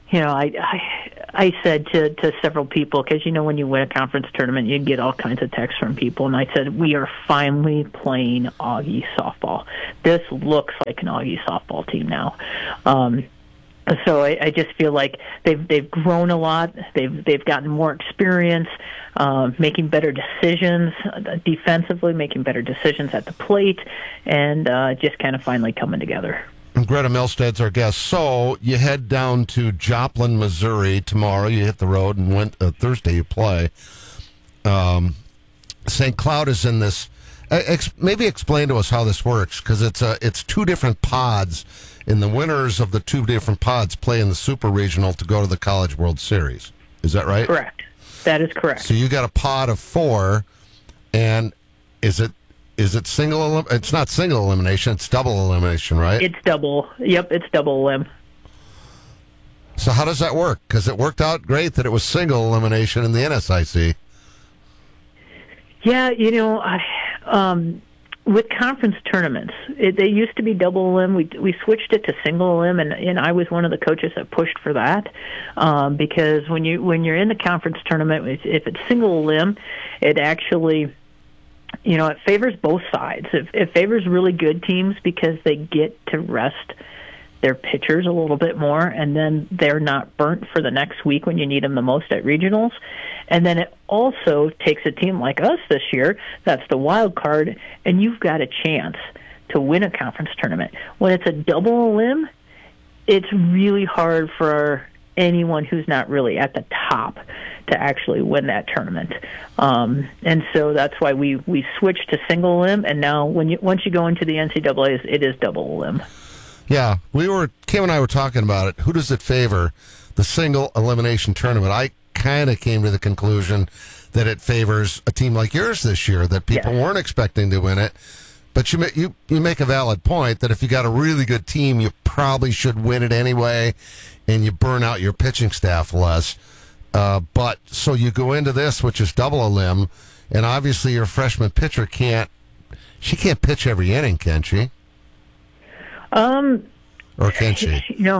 Speaker 10: I said to several people, because when you win a conference tournament, you get all kinds of texts from people, and I said, we are finally playing Augie softball. This looks like an Augie softball team now. So I just feel like they've grown a lot. They've gotten more experience, making better decisions defensively, making better decisions at the plate, and just kind of finally coming together.
Speaker 3: Greta Milstead's our guest. So you head down to Joplin, Missouri tomorrow. You hit the road, and Thursday you play. St. Cloud is in this. Maybe explain to us how this works, because it's two different pods, and the winners of the two different pods play in the Super Regional to go to the College World Series. Is that right?
Speaker 10: Correct. That is correct.
Speaker 3: So you got a pod of 4, and is it single? It's not single elimination. It's double elimination, right?
Speaker 10: It's double. Yep, it's double elim.
Speaker 3: So how does that work? Because it worked out great that it was single elimination in the NSIC.
Speaker 10: Yeah, with conference tournaments, they used to be double elim. We switched it to single elim, and I was one of the coaches that pushed for that, because when you're in the conference tournament, if it's single elim, it actually, it favors both sides. It favors really good teams because they get to rest their pitchers a little bit more, and then they're not burnt for the next week when you need them the most at regionals. And then it also takes a team like us this year, that's the wild card, and you've got a chance to win a conference tournament. When it's a double elim, it's really hard for anyone who's not really at the top to actually win that tournament. And so that's why we switched to single elim, and now once you go into the NCAAs, it is double elim.
Speaker 3: Yeah, Kim and I were talking about it. Who does it favor? The single elimination tournament. I kind of came to the conclusion that it favors a team like yours this year, that people weren't expecting to win it. But you make a valid point that if you got a really good team, you probably should win it anyway, and you burn out your pitching staff less. But so you go into this, which is double elim, and obviously your freshman pitcher can't pitch every inning, can she? Or can she?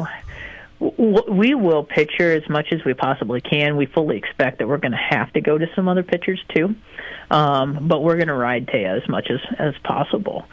Speaker 10: We will pitch her as much as we possibly can. We fully expect that we're going to have to go to some other pitchers too, but we're going to ride Taya as much as possible.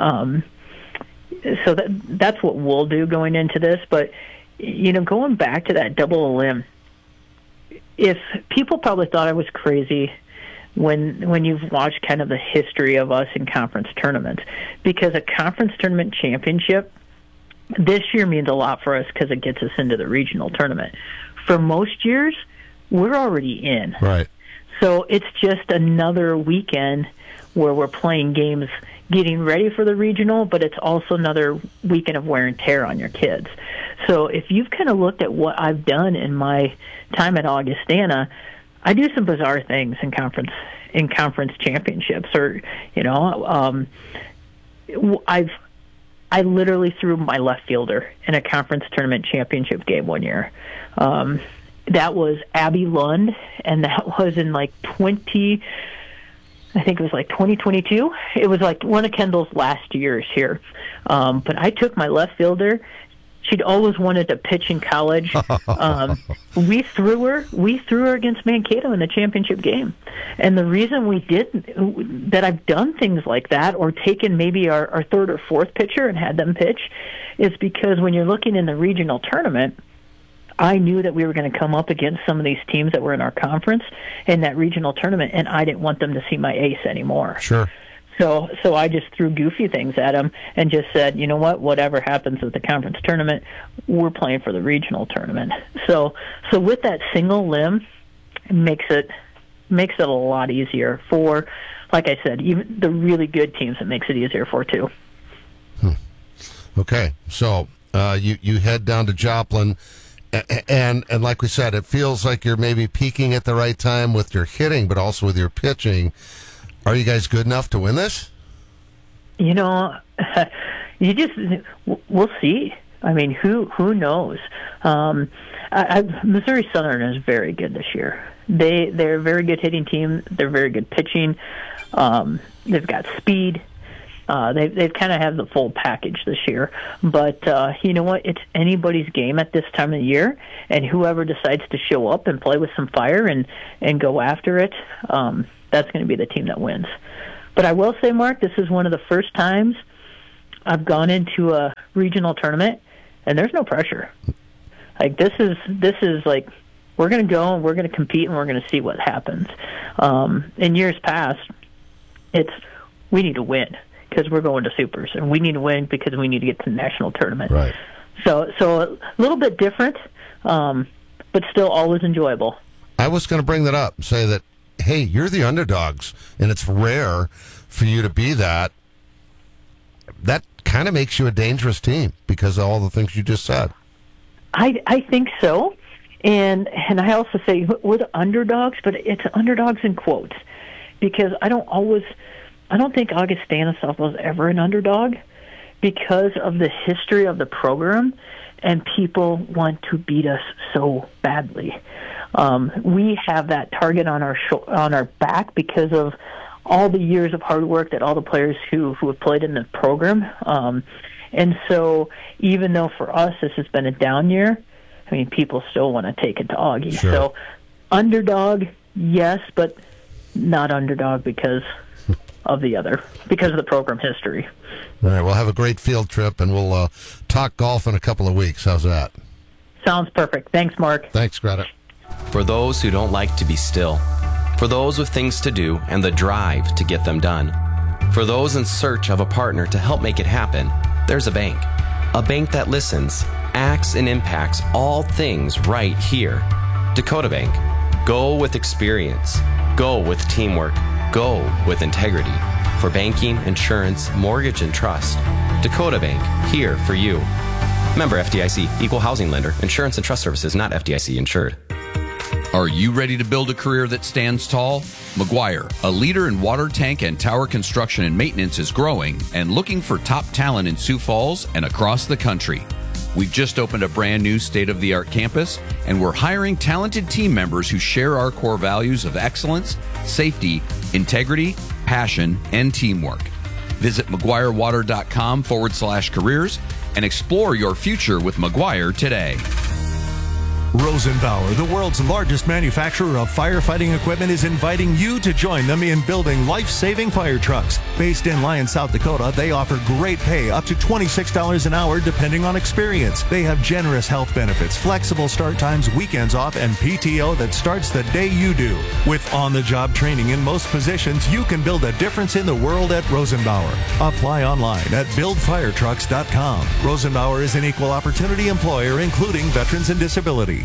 Speaker 10: So that's what we'll do going into this. But going back to that double elim, if people probably thought I was crazy when you've watched kind of the history of us in conference tournaments, because a conference tournament championship this year means a lot for us because it gets us into the regional tournament. For most years, we're already in.
Speaker 3: Right.
Speaker 10: So it's just another weekend where we're playing games, getting ready for the regional, but it's also another weekend of wear and tear on your kids. So if you've kind of looked at what I've done in my time at Augustana, I do some bizarre things in conference championships, or I literally threw my left fielder in a conference tournament championship game one year. That was Abby Lund, and that was in I think it was 2022. It was one of Kendall's last years here. But I took my left fielder. She'd always wanted to pitch in college. We threw her against Mankato in the championship game. And the reason that I've done things like that, or taken maybe our third or fourth pitcher and had them pitch, is because when you're looking in the regional tournament, I knew that we were going to come up against some of these teams that were in our conference in that regional tournament, and I didn't want them to see my ace anymore.
Speaker 3: Sure.
Speaker 10: So I just threw goofy things at them and just said, you know what, whatever happens at the conference tournament, we're playing for the regional tournament. So with that single limb, it makes it a lot easier for, like I said, even the really good teams. It makes it easier for too.
Speaker 3: Okay, so you head down to Joplin, and like we said, it feels like you're maybe peaking at the right time with your hitting, but also with your pitching. Are you guys good enough to win this?
Speaker 10: You know, we'll see. I mean, who knows? Missouri Southern is very good this year. They're a very good hitting team. They're very good pitching. They've got speed. They've kind of have the full package this year. But you know what? It's anybody's game at this time of the year, and whoever decides to show up and play with some fire and go after it, that's going to be the team that wins. But I will say, Mark, this is one of the first times I've gone into a regional tournament, and there's no pressure. Like this is like, we're going to go and we're going to compete and we're going to see what happens. In years past, we need to win because we're going to supers, and we need to win because we need to get to the national tournament.
Speaker 3: Right.
Speaker 10: So a little bit different, but still always enjoyable.
Speaker 3: I was going to bring that up, say that, hey, you're the underdogs, and it's rare for you to be that. That kind of makes you a dangerous team because of all the things you just said.
Speaker 10: I think so. And I also say we're the underdogs, but it's underdogs in quotes, because I don't think August Stanislav was ever an underdog because of the history of the program, and people want to beat us so badly. We have that target on our back because of all the years of hard work that all the players who have played in the program. And so even though for us this has been a down year, I mean, people still want to take it to Augie.
Speaker 3: Sure.
Speaker 10: So underdog, yes, but not underdog because of the program history.
Speaker 3: All right, we'll have a great field trip, and we'll talk golf in a couple of weeks. How's that?
Speaker 10: Sounds perfect. Thanks, Mark.
Speaker 3: Thanks, Greta.
Speaker 23: For those who don't like to be still, for those with things to do and the drive to get them done, for those in search of a partner to help make it happen, there's a bank that listens, acts, and impacts all things right here. Dakota Bank. Go with experience. Go with teamwork. Go with integrity. For banking, insurance, mortgage, and trust, Dakota Bank, here for you. Member FDIC, Equal Housing Lender, Insurance and Trust Services, not FDIC insured.
Speaker 12: Are you ready to build a career that stands tall? McGuire, a leader in water tank and tower construction and maintenance, is growing and looking for top talent in Sioux Falls and across the country. We've just opened a brand new state-of-the-art campus, and we're hiring talented team members who share our core values of excellence, safety, integrity, passion, and teamwork. Visit McGuireWater.com/careers and explore your future with McGuire today.
Speaker 7: Rosenbauer, the world's largest manufacturer of firefighting equipment, is inviting you to join them in building life-saving fire trucks. Based in Lyon, South Dakota, they offer great pay, up to $26 an hour depending on experience. They have generous health benefits, flexible start times, weekends off, and PTO that starts the day you do. With on-the-job training in most positions, you can build a difference in the world at Rosenbauer. Apply online at buildfiretrucks.com. Rosenbauer is an equal opportunity employer, including veterans and disability.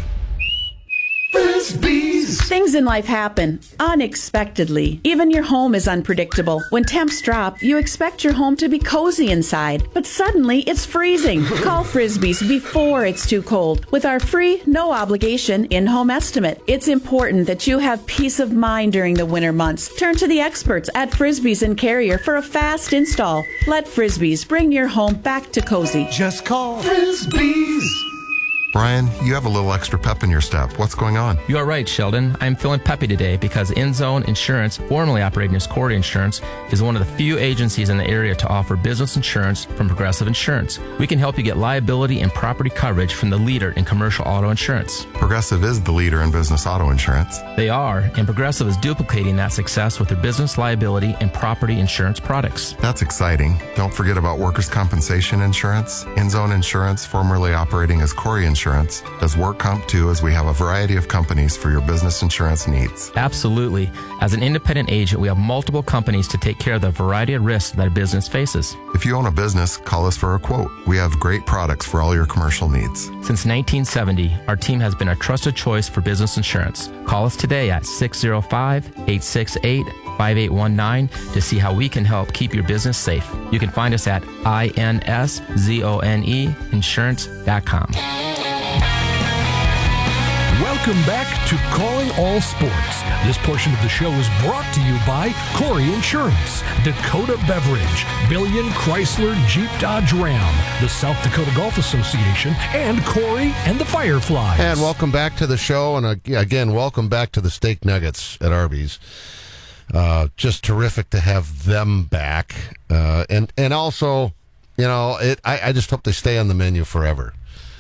Speaker 13: Frisbees! Things in life happen unexpectedly. Even your home is unpredictable. When temps drop, you expect your home to be cozy inside, but suddenly it's freezing. Call Frisbees before it's too cold with our free, no-obligation in-home estimate. It's important that you have peace of mind during the winter months. Turn to the experts at Frisbees and Carrier for a fast install. Let Frisbees bring your home back to cozy.
Speaker 7: Just call
Speaker 13: Frisbees!
Speaker 14: Brian, you have a little extra pep in your step. What's going on?
Speaker 15: You are right, Sheldon. I'm feeling peppy today because InZone Insurance, formerly operating as Corey Insurance, is one of the few agencies in the area to offer business insurance from Progressive Insurance. We can help you get liability and property coverage from the leader in commercial auto insurance.
Speaker 14: Progressive is the leader in business auto insurance.
Speaker 15: They are, and Progressive is duplicating that success with their business liability and property insurance products.
Speaker 14: That's exciting. Don't forget about workers' compensation insurance. InZone Insurance, formerly operating as Corey Insurance, insurance, does work comp too, as we have a variety of companies for your business insurance needs.
Speaker 15: Absolutely. As an independent agent, we have multiple companies to take care of the variety of risks that a business faces.
Speaker 14: If you own a business, call us for a quote. We have great products for all your commercial needs.
Speaker 15: Since 1970, our team has been a trusted choice for business insurance. Call us today at 605-868-5819 to see how we can help keep your business safe. You can find us at inszoneinsurance.com.
Speaker 2: Welcome back to Calling All Sports. This portion of the show is brought to you by Corey Insurance, Dakota Beverage, Billion Chrysler Jeep Dodge Ram, the South Dakota Golf Association, and Corey and the Fireflies.
Speaker 3: And welcome back to the show, and again, welcome back to the Steak Nuggets at Arby's. Just terrific to have them back, and also, I just hope they stay on the menu forever.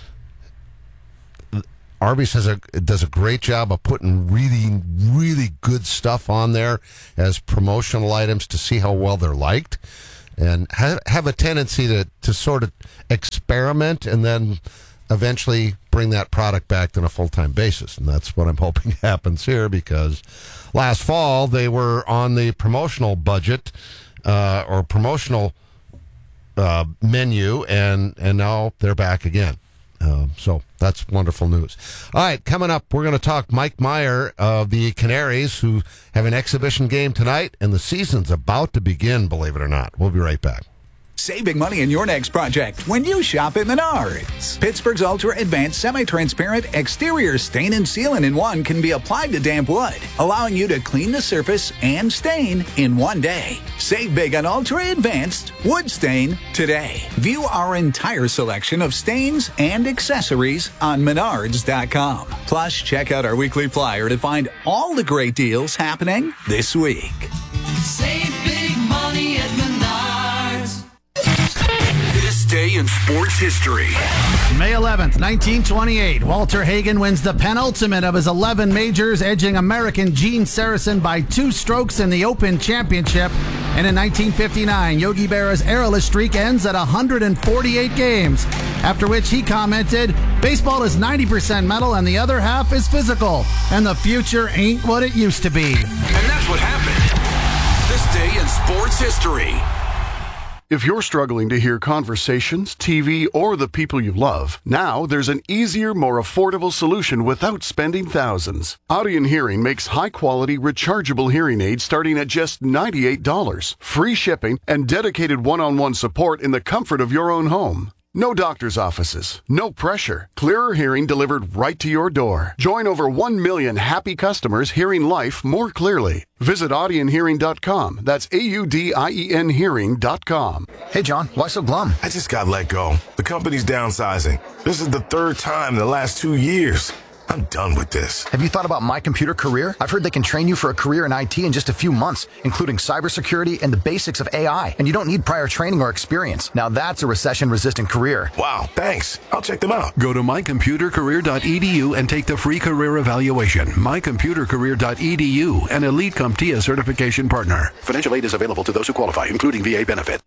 Speaker 3: Arby's does a great job of putting really, really good stuff on there as promotional items to see how well they're liked, and have a tendency to sort of experiment and then eventually bring that product back on a full-time basis. And that's what I'm hoping happens here, because last fall they were on the promotional budget or promotional menu, and now they're back again. So that's wonderful news. All right, coming up, we're going to talk Mike Meyer of the Canaries, who have an exhibition game tonight, and the season's about to begin, believe it or not. We'll be right back.
Speaker 5: Save big money in your next project when you shop at Menards. Pittsburgh's Ultra Advanced Semi-Transparent Exterior Stain and Seal-in-1 can be applied to damp wood, allowing you to clean the surface and stain in one day. Save big on Ultra Advanced Wood Stain today. View our entire selection of stains and accessories on Menards.com. Plus, check out our weekly flyer to find all the great deals happening this week.
Speaker 19: Save big money at Menards.
Speaker 6: This day in sports history.
Speaker 16: May 11th, 1928, Walter Hagen wins the penultimate of his 11 majors, edging American Gene Sarazen by 2 strokes in the Open Championship. And in 1959, Yogi Berra's errorless streak ends at 148 games, after which he commented, "Baseball is 90% mental and the other half is physical, and the future ain't what it used to be."
Speaker 6: And that's what happened. This day in sports history.
Speaker 17: If you're struggling to hear conversations, TV, or the people you love, now there's an easier, more affordable solution without spending thousands. Audion Hearing makes high-quality, rechargeable hearing aids starting at just $98, free shipping, and dedicated one-on-one support in the comfort of your own home. No doctor's offices, no pressure. Clearer hearing delivered right to your door. Join over 1 million happy customers hearing life more clearly. Visit audionhearing.com. That's AUDIEN hearing.com.
Speaker 18: Hey, John, why so glum?
Speaker 6: I just got let go. The company's downsizing. This is the 3rd time in the last 2 years. I'm done with this.
Speaker 18: Have you thought about My Computer Career? I've heard they can train you for a career in IT in just a few months, including cybersecurity and the basics of AI. And you don't need prior training or experience. Now that's a recession-resistant career.
Speaker 6: Wow, thanks. I'll check them out.
Speaker 26: Go to mycomputercareer.edu and take the free career evaluation. mycomputercareer.edu, an Elite CompTIA certification partner. Financial aid is available to those who qualify, including VA benefit.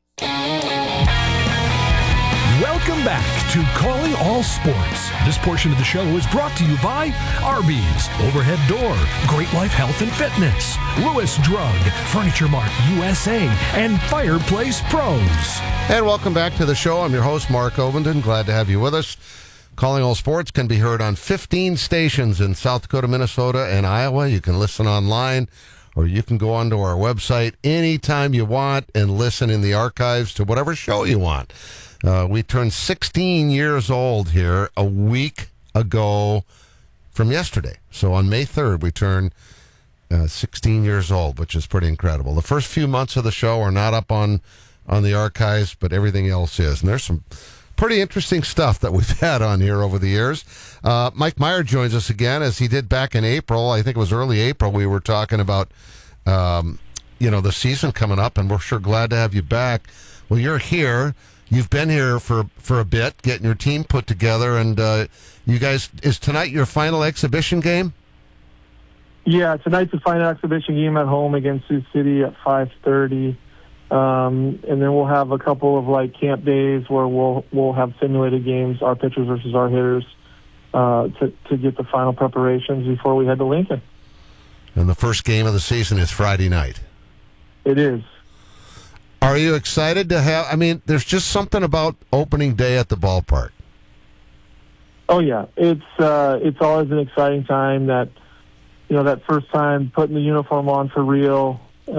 Speaker 2: Welcome back to Calling All Sports. This portion of the show is brought to you by Arby's, Overhead Door, Great Life Health and Fitness, Lewis Drug, Furniture Mart USA, and Fireplace Pros.
Speaker 3: And welcome back to the show. I'm your host, Mark Ovenden. Glad to have you with us. Calling All Sports can be heard on 15 stations in South Dakota, Minnesota, and Iowa. You can listen online, or you can go onto our website anytime you want and listen in the archives to whatever show you want. We turned 16 years old here a week ago from yesterday. So on May 3rd, we turned 16 years old, which is pretty incredible. The first few months of the show are not up on the archives, but everything else is. And there's some pretty interesting stuff that we've had on here over the years. Mike Meyer joins us again, as he did back in April. I think it was early April. We were talking about, the season coming up, and we're sure glad to have you back. Well, you're here. You've been here for a bit, getting your team put together, and you guys, is tonight your final exhibition game?
Speaker 27: Yeah, tonight's the final exhibition game at home against Sioux City at 5:30, and then we'll have a couple of camp days where we'll have simulated games, our pitchers versus our hitters, to get the final preparations before we head to Lincoln.
Speaker 3: And the first game of the season is Friday night.
Speaker 27: It is.
Speaker 3: Are you excited to have? I mean, there's just something about opening day at the ballpark.
Speaker 27: Oh yeah, it's always an exciting time. That first time putting the uniform on for real.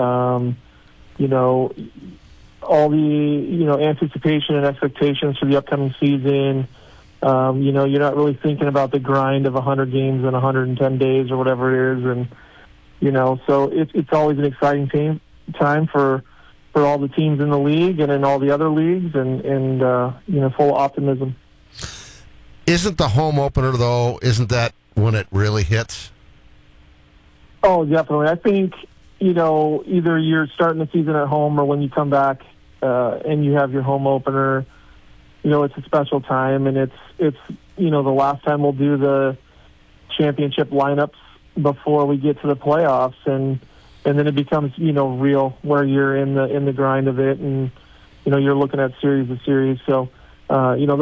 Speaker 27: All the anticipation and expectations for the upcoming season. You're not really thinking about the grind of 100 games in 110 days or whatever it is, and so it's always an exciting time for all the teams in the league and in all the other leagues, and full of optimism.
Speaker 3: Isn't the home opener, though, isn't that when it really hits?
Speaker 27: Oh, definitely. I think, either you're starting the season at home or when you come back and you have your home opener, it's a special time, and it's the last time we'll do the championship lineups before we get to the playoffs, and then it becomes, real, where you're in the grind of it, and, you're looking at series to series. So,